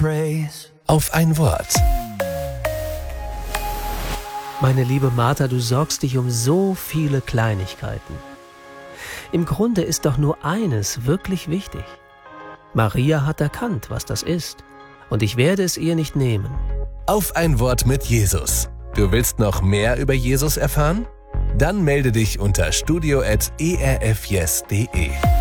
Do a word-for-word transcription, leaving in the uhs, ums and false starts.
praise. Auf ein Wort. Meine liebe Martha, du sorgst dich um so viele Kleinigkeiten. Im Grunde ist doch nur eines wirklich wichtig. Maria hat erkannt, was das ist, und ich werde es ihr nicht nehmen. Auf ein Wort mit Jesus. Du willst noch mehr über Jesus erfahren? Dann melde dich unter studio at e r f yes punkt de.